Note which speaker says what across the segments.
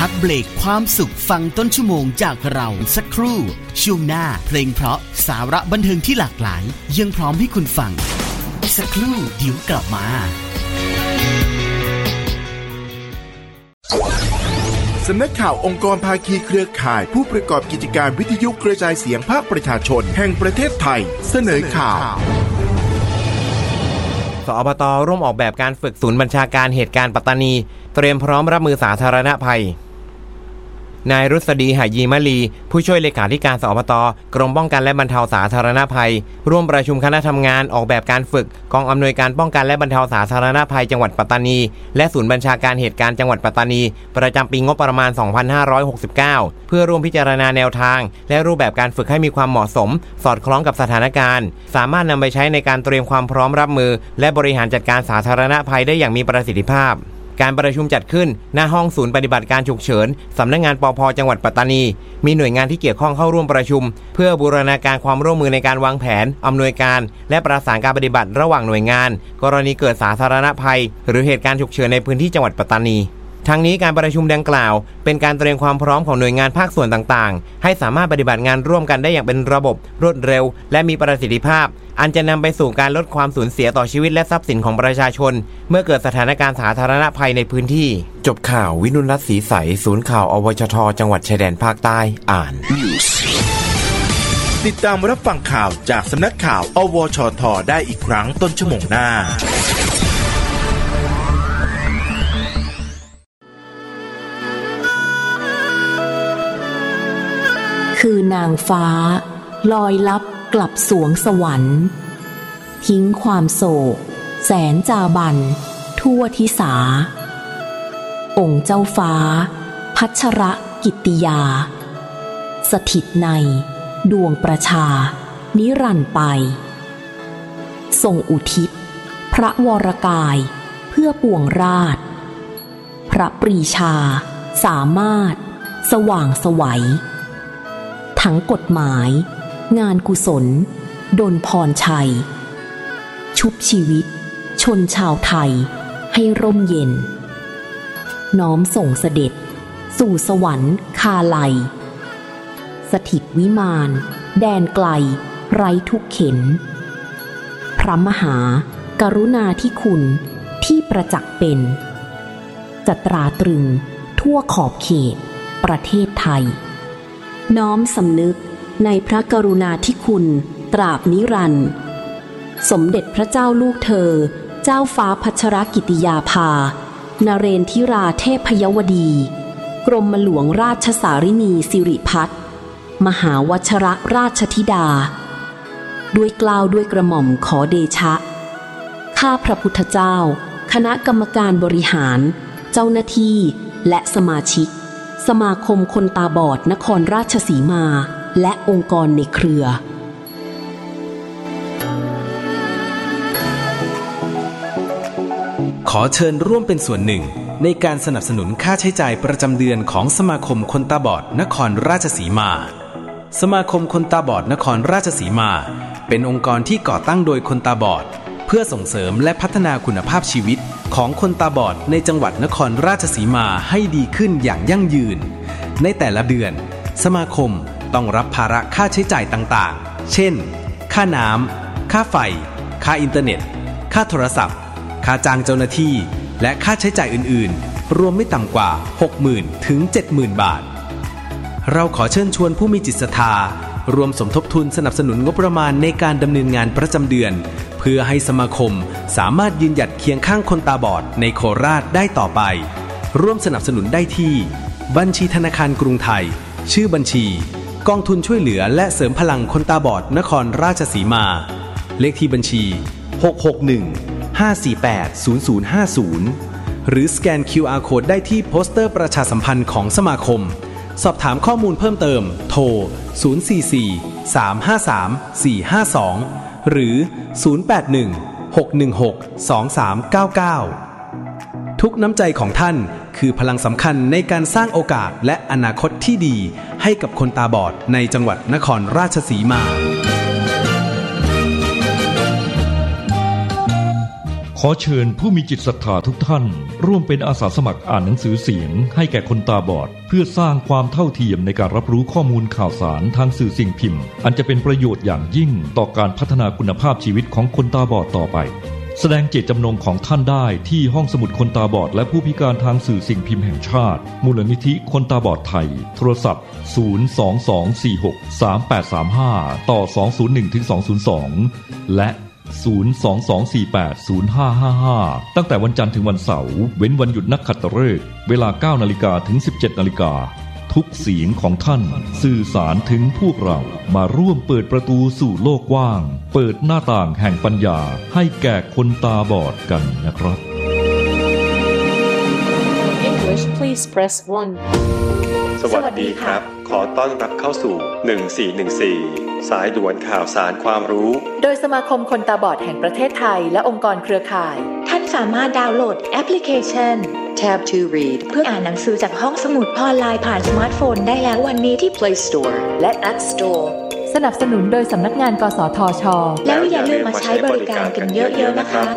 Speaker 1: พักเบรกความสุขฟังต้นชั่วโมงจากเราสักครู่ช่วงหน้าเพลงเพราะสาระบันเทิงที่หลากหลายยังพร้อมให้คุณฟังสักครู่เดี๋ยวกลับมา
Speaker 2: สำนักข่าวองค์กรภาคีเครือข่ายผู้ประกอบกิจการวิทยุกระจายเสียงภาคประชาชนแห่งประเทศไทยเสนอข่าว
Speaker 3: สอบต.ร่วมออกแบบการฝึกศูนย์บัญชาการเหตุการณ์ปัตตานีเตรียมพร้อมรับมือสาธารณภัยนายรุษฎี หยีมะลีผู้ช่วยเลขาธิการสอบต.กรมป้องกันและบรรเทาสาธารณภัยร่วมประชุมคณะทำงานออกแบบการฝึกกองอำนวยการป้องกันและบรรเทาสาธารณภัยจังหวัดปัตตานีและศูนย์บัญชาการเหตุการณ์จังหวัดปัตตานีประจำปีงบประมาณ 2569 เพื่อร่วมพิจารณาแนวทางและรูปแบบการฝึกให้มีความเหมาะสมสอดคล้องกับสถานการณ์สามารถนำไปใช้ในการเตรียมความพร้อมรับมือและบริหารจัดการสาธารณภัยได้อย่างมีประสิทธิภาพการประชุมจัดขึ้นณห้องศูนย์ปฏิบัติการฉุกเฉินสำนักงานปภ.จังหวัดปัตตานีมีหน่วยงานที่เกี่ยวข้องเข้าร่วมประชุมเพื่อบูรณาการความร่วมมือในการวางแผนอำนวยการและประสานการปฏิบัติระหว่างหน่วยงานกรณีเกิดสาธารณภัยหรือเหตุการณ์ฉุกเฉินในพื้นที่จังหวัดปัตตานีทั้งนี้การประชุมดังกล่าวเป็นการเตรียมความพร้อมของหน่วยงานภาคส่วนต่างๆให้สามารถปฏิบัติงานร่วมกันได้อย่างเป็นระบบรวดเร็วและมีประสิทธิภาพอันจะนำไปสู่การลดความสูญเสียต่อชีวิตและทรัพย์สินของประชาชนเมื่อเกิดสถานการณ์สาธารณภัยในพื้นที่จบข่าววินุรัตน์ศรีใสศูนย์ข่าวอวชทจังหวัดชายแดนภาคใต้อ่าน
Speaker 2: ติดตามรับฟังข่าวจากสำนักข่าวอวชทได้อีกครั้งต้นชั่วโมงหน้า
Speaker 4: คือนางฟ้าลอยลับกลับสวงสวรรค์ทิ้งความโศกแสนจาบันทั่วทิสาองค์เจ้าฟ้าพัชรกิตติยาสถิตในดวงประชานิรันดร์ไปทรงอุทิศพระวรกายเพื่อปวงราชพระปรีชาสามารถสว่างไสวทั้งกฎหมายงานกุศลดลพรชัยชุบชีวิตชนชาวไทยให้ร่มเย็นน้อมส่งเสด็จสู่สวรรค์คาไลสถิตวิมานแดนไกลไร้ทุกเข็ญพระมหากรุณาธิคุณที่ประจักษ์เป็นจะตราตรึงทั่วขอบเขตประเทศไทยน้อมสำนึกในพระกรุณาธิคุณตราบนิรันดร์สมเด็จพระเจ้าลูกเธอเจ้าฟ้าพัชรกิติยาภานเรนทิราเทพยวดีกรมหลวงราชสารินีสิริพัฒน์มหาวชรราชธิดาด้วยเกล้าด้วยกระหม่อมขอเดชะข้าพระพุทธเจ้าคณะกรรมการบริหารเจ้าหน้าที่และสมาชิกสมาคมคนตาบอดนครราชสีมาและองค์กรในเครือ
Speaker 5: ขอเชิญร่วมเป็นส่วนหนึ่งในการสนับสนุนค่าใช้จ่ายประจำเดือนของสมาคมคนตาบอดนครราชสีมาสมาคมคนตาบอดนครราชสีมาเป็นองค์กรที่ก่อตั้งโดยคนตาบอดเพื่อส่งเสริมและพัฒนาคุณภาพชีวิตของคนตาบอดในจังหวัดนครราชสีมาให้ดีขึ้นอย่างยั่งยืนในแต่ละเดือนสมาคมต้องรับภาระค่าใช้จ่ายต่างๆเช่นค่าน้ำค่าไฟค่าอินเทอร์เน็ตค่าโทรศัพท์ค่าจ้างเจ้าหน้าที่และค่าใช้จ่ายอื่นๆรวมไม่ต่ำกว่า 60,000 ถึง 70,000 บาทเราขอเชิญชวนผู้มีจิตศรัทธารวมสมทบทุนสนับสนุนงบประมาณในการดำเนินงานประจำเดือนเพื่อให้สมาคมสามารถยืนหยัดเคียงข้างคนตาบอดในโคราชได้ต่อไปร่วมสนับสนุนได้ที่บัญชีธนาคารกรุงไทยชื่อบัญชีกองทุนช่วยเหลือและเสริมพลังคนตาบอดนครราชสีมาเลขที่บัญชี661-548-0050หรือสแกน QR Code ได้ที่โปสเตอร์ประชาสัมพันธ์ของสมาคมสอบถามข้อมูลเพิ่มเติมโทร044-353-452หรือ081-616-2399ทุกน้ำใจของท่านคือพลังสำคัญในการสร้างโอกาสและอนาคตที่ดีให้กับคนตาบอดในจังหวัดนครราชสีมา
Speaker 6: ขอเชิญผู้มีจิตศรัทธาทุกท่านร่วมเป็นอาสาสมัครอ่านหนังสือเสียงให้แก่คนตาบอดเพื่อสร้างความเท่าเทียมในการรับรู้ข้อมูลข่าวสารทางสื่อสิ่งพิมพ์อันจะเป็นประโยชน์อย่างยิ่งต่อการพัฒนาคุณภาพชีวิตของคนตาบอดต่อไปแสดงเจตจำนงของท่านได้ที่ห้องสมุดคนตาบอดและผู้พิการทางสื่อสิ่งพิมพ์แห่งชาติมูลนิธิคนตาบอดไทยโทรศัพท์022463835ต่อ201-202และ022480555ตั้งแต่วันจันทร์ถึงวันเสาร์เว้นวันหยุดนักขัตฤกษ์เวลา 9:00 นถึง 17:00 นทุกเสียงของท่านสื่อสารถึงพวกเรามาร่วมเปิดประตูสู่โลกกว้างเปิดหน้าต่างแห่งปัญญาให้แก่คนตาบอดกันนะครับ
Speaker 7: English please press 1
Speaker 8: สวัสดีครับขอต้อนรับเข้าสู่1414สายด่วนข่าวสารความรู้
Speaker 9: โดยสมาคมคนตาบอดแห่งประเทศไทยและองค์กรเครือข่าย
Speaker 10: ท่านสามารถดาวน์โหลดแอปพลิเคชัน Tab to Read เพื่ออ่านหนังสือจากห้องสมุดออนไลน์ผ่านสมาร์ทโฟนได้แล้ววันนี้ที่ Play Store
Speaker 9: และ App Store สนับสนุนโดยสำนักงานกสทช.
Speaker 10: แล้วอย่าลืมมาใช้บริการกันเยอะๆนะคะ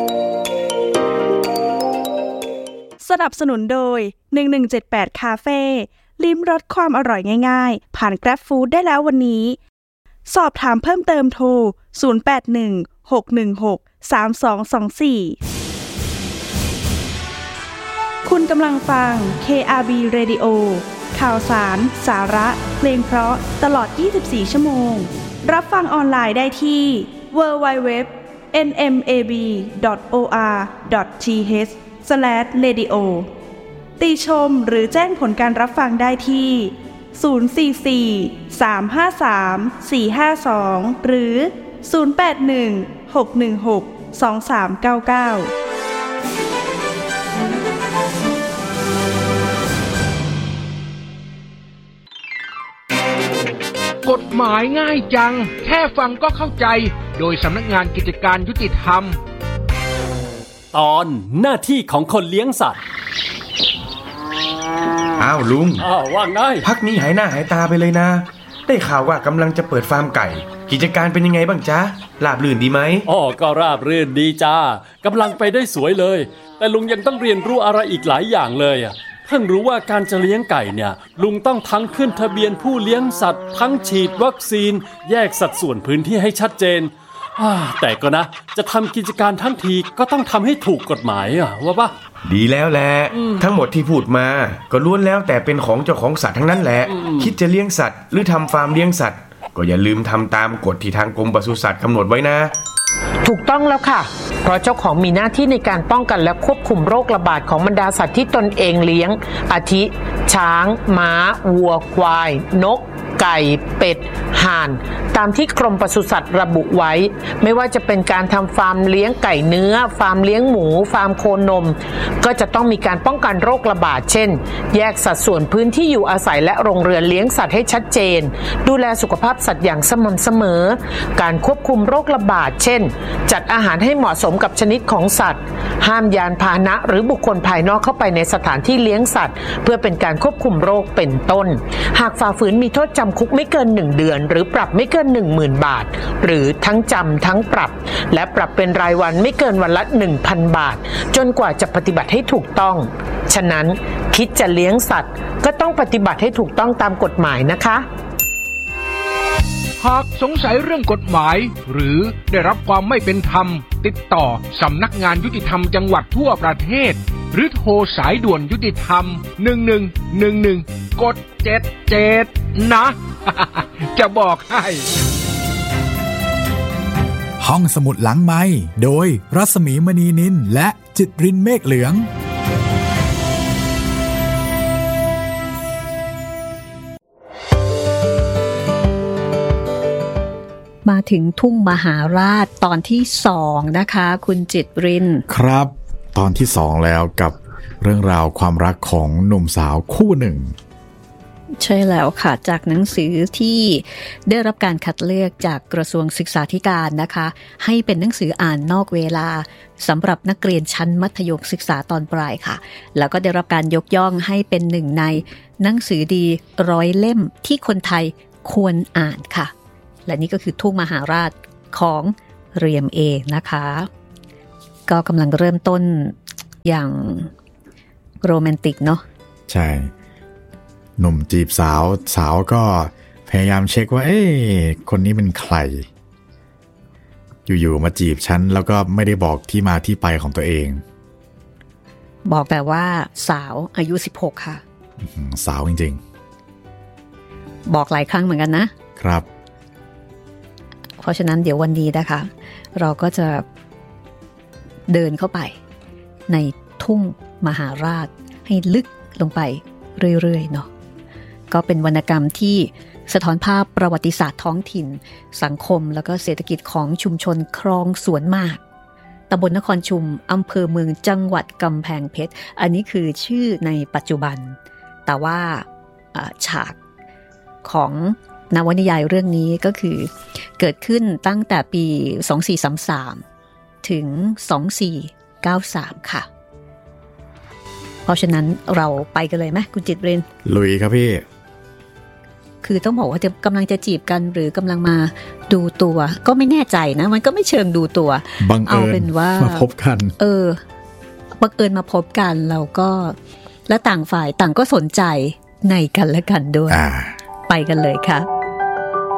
Speaker 11: สนับสนุนโดย1178คาเฟ่ลิ้มรสความอร่อยง่ายๆผ่าน Grab Food ได้แล้ววันนี้สอบถามเพิ่มเติมโทร0816163224คุณกำลังฟัง KRB Radio ข่าวสารสาระเพลงเพราะตลอด24ชั่วโมงรับฟังออนไลน์ได้ที่ www.nmab.or.th/radio ติชมหรือแจ้งผลการรับฟังได้ที่044-353-452หรือ081-616-2399
Speaker 12: กฎหมายง่ายจังแค่ฟังก็เข้าใจโดยสำนักงานกิจการยุติธรรม
Speaker 13: ตอนหน้าที่ของคนเลี้ยงสัตว์
Speaker 14: อ้าวลุง
Speaker 13: ว่าไง
Speaker 14: พักนี้หายหน้าหายตาไปเลยนะได้ข่าวว่ากำลังจะเปิดฟาร์มไก่กิจการเป็นยังไงบ้างจ๊ะราบรื่นดีไหม
Speaker 13: ก็ราบรื่นดีจ้ากำลังไปได้สวยเลยแต่ลุงยังต้องเรียนรู้อะไรอีกหลายอย่างเลยเพิ่งรู้ว่าการจะเลี้ยงไก่เนี่ยลุงต้องทั้งขึ้นทะเบียนผู้เลี้ยงสัตว์ทั้งฉีดวัคซีนแยกสัดส่วนพื้นที่ให้ชัดเจนแต่ก็นะจะทำกิจการทั้งทีก็ต้องทำให้ถูกกฎหมายว่าปะ
Speaker 14: ดีแล้วแหละทั้งหมดที่พูดมาก็ล้วนแล้วแต่เป็นของเจ้าของสัตว์ทั้งนั้นแหละคิดจะเลี้ยงสัตว์หรือทำฟาร์มเลี้ยงสัตว์ก็อย่าลืมทำตามกฎที่ทางกรมปศุสัตว์กำหนดไว้นะ
Speaker 15: ถูกต้องแล้วค่ะเพราะเจ้าของมีหน้าที่ในการป้องกันและควบคุมโรคระบาดของบรรดาสัตว์ที่ตนเองเลี้ยงอาทิช้างม้าวัวควายนกไก่เป็ดห่านตามที่กรมปศุสัตว์ระบุไว้ไม่ว่าจะเป็นการทำฟาร์มเลี้ยงไก่เนื้อฟาร์มเลี้ยงหมูฟาร์มโคนมก็จะต้องมีการป้องกันโรคระบาดเช่นแยกสัดส่วนพื้นที่อยู่อาศัยและโรงเรือนเลี้ยงสัตว์ให้ชัดเจนดูแลสุขภาพสัตว์อย่างสม่ำเสมอการควบคุมโรคระบาดเช่นจัดอาหารให้เหมาะสมกับชนิดของสัตว์ห้ามยานพาหนะหรือบุคคลภายนอกเข้าไปในสถานที่เลี้ยงสัตว์เพื่อเป็นการควบคุมโรคเป็นต้นหากฝ่าฝืนมีโทษจำคุกไม่เกิน1เดือนหรือปรับไม่เกิน 10,000 บาทหรือทั้งจำทั้งปรับและปรับเป็นรายวันไม่เกินวันละ 1,000 บาทจนกว่าจะปฏิบัติให้ถูกต้องฉะนั้นคิดจะเลี้ยงสัตว์ก็ต้องปฏิบัติให้ถูกต้องตามกฎหมายนะคะ
Speaker 12: หากสงสัยเรื่องกฎหมายหรือได้รับความไม่เป็นธรรมติดต่อสำนักงานยุติธรรมจังหวัดทั่วประเทศหรือโทรสายด่วนยุติธรรม1111กด77นะจะบอกให้
Speaker 16: ห้องสมุดหลังไมค์โดยรัศมีมณีนินและจิตรินเมฆเหลือง
Speaker 17: มาถึงทุ่งมหาราชตอนที่2นะคะคุณจิตริน
Speaker 18: ครับตอนที่2แล้วกับเรื่องราวความรักของหนุ่มสาวคู่หนึ่ง
Speaker 17: ใช่แล้วค่ะจากหนังสือที่ได้รับการคัดเลือกจากกระทรวงศึกษาธิการนะคะให้เป็นหนังสืออ่านนอกเวลาสำหรับนักเรียนชั้นมัธยมศึกษาตอนปลายค่ะแล้วก็ได้รับการยกย่องให้เป็นหนึ่งในหนังสือดี100 เล่มที่คนไทยควรอ่านค่ะและนี่ก็คือทุ่งมหาราชของเรียมเองนะคะก็กำลังเริ่มต้นอย่างโรแมนติกเนาะ
Speaker 18: ใช่หนุ่มจีบสาวสาวก็พยายามเช็คว่าคนนี้เป็นใครอยู่ๆมาจีบฉันแล้วก็ไม่ได้บอกที่มาที่ไปของตัวเอง
Speaker 17: บอกแต่ว่าสาวอายุ16ค่ะ
Speaker 18: สาวจริง
Speaker 17: ๆบอกหลายครั้งเหมือนกันนะครับเพราะฉะนั้นเดี๋ยววันนี้นะคะเราก็จะเดินเข้าไปในทุ่งมหาราชให้ลึกลงไปเรื่อยๆเนาะก็เป็นวรรณกรรมที่สะท้อนภาพประวัติศาสตร์ท้องถิ่นสังคมแล้วก็เศรษฐกิจของชุมชนคลองสวนหมากตำบลนครชุมอำเภอเมืองจังหวัดกำแพงเพชรอันนี้คือชื่อในปัจจุบันแต่ว่าฉากของนวนิยายเรื่องนี้ก็คือเกิดขึ้นตั้งแต่ปี2433ถึง2493ค่ะเพราะฉะนั้นเราไปกันเลยไหมคุณจิตเรน
Speaker 18: ลุยครับพี่
Speaker 17: คือต้องบอกว่าจะกำลังจะจีบกันหรือกำลังมาดูตัวก็ไม่แน่ใจนะมันก็ไม่เชิงดูตัว
Speaker 18: เอาเป็นว่ามาพบกัน
Speaker 17: บังเอิญมาพบกันเราก็และต่างฝ่ายต่างก็สนใจในกันและกันด้วยไปกันเลยค่ะ